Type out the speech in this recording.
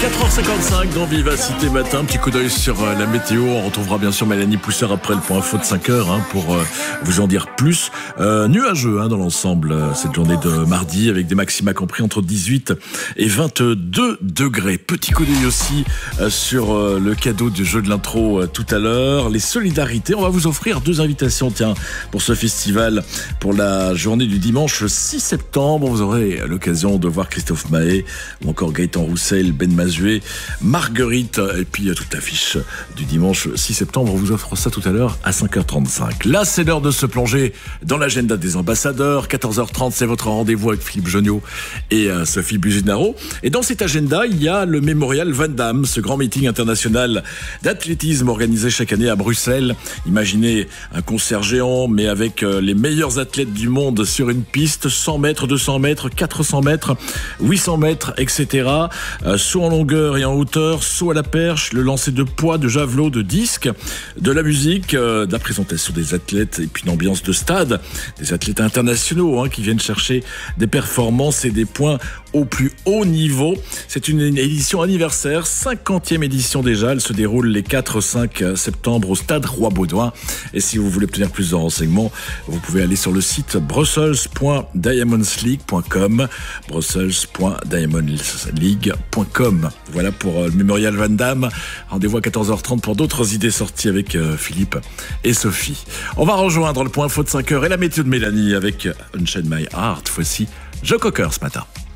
4h55 dans Vivacité Matin. Petit coup d'œil sur la météo. On retrouvera bien sûr Mélanie Poussard après le point info de 5h pour vous en dire plus. Nuageux dans l'ensemble cette journée de mardi avec des maxima compris entre 18 et 22 degrés. Petit coup d'œil aussi sur le cadeau du jeu de l'intro tout à l'heure. Les solidarités. On va vous offrir 2 invitations pour ce festival pour la journée du dimanche 6 septembre. Vous aurez l'occasion de voir Christophe Mahé ou encore Gaëtan Roussel, Ben Mazué, Marguerite et puis toute l'affiche du dimanche 6 septembre. On vous offre ça tout à l'heure à 5h35. Là, c'est l'heure de se plonger dans l'agenda des ambassadeurs. 14h30, c'est votre rendez-vous avec Philippe Jonniot et Sophie Buginaro. Et dans cet agenda, il y a le mémorial Van Damme, ce grand meeting international d'athlétisme organisé chaque année à Bruxelles. Imaginez un concert géant, mais avec les meilleurs athlètes du monde sur une piste, 100 mètres, 200 mètres, 400 mètres, 800 mètres, etc. Saut en longueur et en hauteur, saut à la perche, le lancer de poids, de javelot, de disque, de la musique, de la présentation des athlètes et puis une ambiance de stade, des athlètes internationaux qui viennent chercher des performances et des points au plus haut niveau. C'est une édition anniversaire, 50e édition déjà. Elle se déroule les 4-5 septembre au stade Roi-Baudouin. Et si vous voulez obtenir plus de renseignements, vous pouvez aller sur le site brussels.diamondsleague.com brussels.diamondsleague.com. Voilà pour le mémorial Van Damme. Rendez-vous à 14h30 pour d'autres idées sorties avec Philippe et Sophie. On va rejoindre le point info de 5h et la météo de Mélanie avec Unchain My Heart. Voici Joe Cocker ce matin.